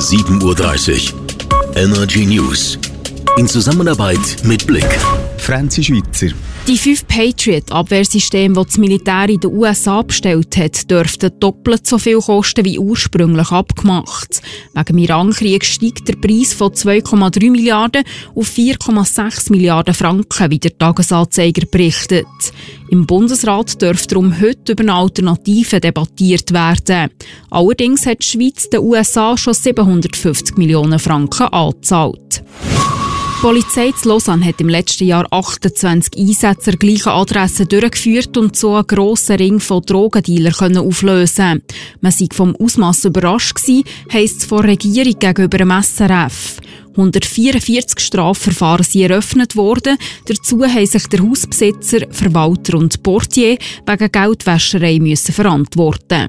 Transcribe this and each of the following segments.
7:30 Uhr. Energy News. In Zusammenarbeit mit Blick. Franzi Schweizer. Die 5 Patriot-Abwehrsysteme, die das Militär in den USA bestellt hat, dürften doppelt so viel kosten wie ursprünglich abgemacht. Wegen dem Irankrieg steigt der Preis von 2,3 Milliarden auf 4,6 Milliarden Franken, wie der Tagesanzeiger berichtet. Im Bundesrat dürfte darum heute über eine Alternative debattiert werden. Allerdings hat die Schweiz den USA schon 750 Millionen Franken angezahlt. Die Polizei in Lausanne hat im letzten Jahr 28 Einsätze an der gleichen Adresse durchgeführt und so einen grossen Ring von Drogendealern auflösen. Man sei vom Ausmaß überrascht gewesen, heisst es von der Regierung gegenüber dem SRF. 144 Strafverfahren sind eröffnet worden. Dazu haben sich der Hausbesitzer, Verwalter und Portier wegen Geldwäscherei verantworten.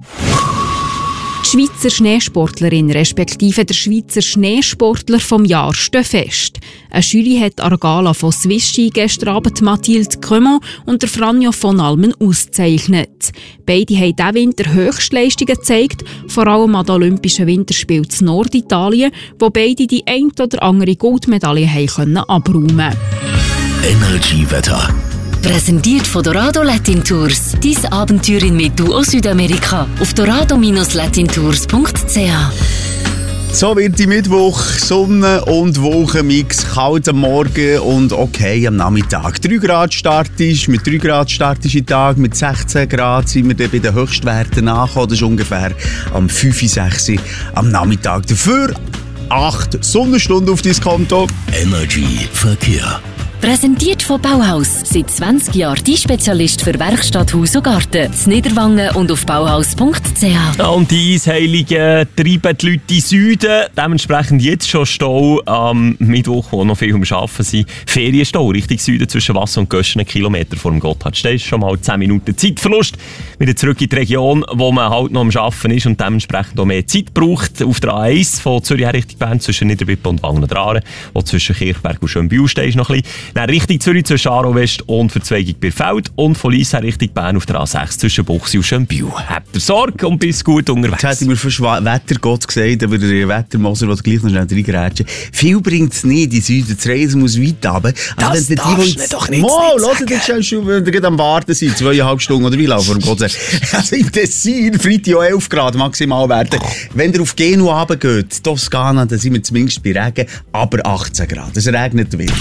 Die Schweizer Schneesportlerin respektive der Schweizer Schneesportler vom Jahr stehen fest. Eine Jury hat an der Gala von Swiss Ski gestern Abend Mathilde Cremont und der Franjo von Almen ausgezeichnet. Beide haben diesen Winter Höchstleistungen gezeigt, vor allem an den Olympischen Winterspielen in Norditalien, wo beide die ein oder andere Goldmedaille abräumen konnten. Energy-Wetter. Präsentiert von Dorado Latin Tours. Dein Abenteuer in Metu aus Südamerika. Auf dorado-latintours.ch. So wird die Mittwoch Sonne- und Wolkenmix, kalt am Morgen und okay am Nachmittag. 3 Grad startisch, mit 3 Grad startisch in Tag, mit 16 Grad sind wir dann bei den Höchstwerten nachgekommen. Das ist ungefähr am 5, 6 am Nachmittag. Dafür 8 Sonnenstunden auf dein Konto. Energy Verkehr. Präsentiert von Bauhaus. Seit 20 Jahren die Spezialist für Werkstatt, Haus und Garten. In Niederwangen und auf bauhaus.ch. Und die Eisheiligen treiben die Leute in den Süden. Dementsprechend jetzt schon Stau am Mittwoch, wo noch viel am Arbeiten sind. Ferienstau Richtung Süden zwischen Wasser und Göschen, einen Kilometer vor dem Gotthardstein. Schon mal 10 Minuten Zeitverlust. Wieder zurück in die Region, wo man halt noch am Arbeiten ist und dementsprechend auch mehr Zeit braucht. Auf der A1 von Zürich Richtung Bern zwischen Niederbippen und Wangen-Draren, wo zwischen Kirchberg und Schönbühl ist noch ein bisschen. Dann Richtung Zürich zwischen Aarau West und Verzweigung Birfeld und von Lyss Richtung Bern auf der A6 zwischen Buchsi und Schönbühl. Habt ihr Sorge und bist gut unterwegs. Jetzt hat mir fast Wettergott gesagt, aber der Wettermoser will gleich noch schnell reingrätschen. Viel bringt es nicht, in Süden zu reisen, muss weit runter. Das darfst du doch nicht sagen. Das ist schon, wenn ihr am Warten seid, 2,5 Stunden oder wie lange vor dem Gott. Also im Tessin, Freitag 11 Grad maximal werden. Wenn ihr auf Genua runtergeht, Toskana, dann sind wir zumindest bei Regen, aber 18 Grad. Es regnet wieder.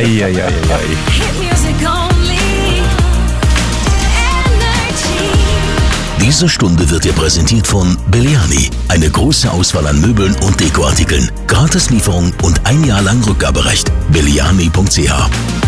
Diese Stunde wird dir präsentiert von Belliani. Eine große Auswahl an Möbeln und Dekoartikeln. Gratislieferung und 1 Jahr lang Rückgaberecht. Belliani.ch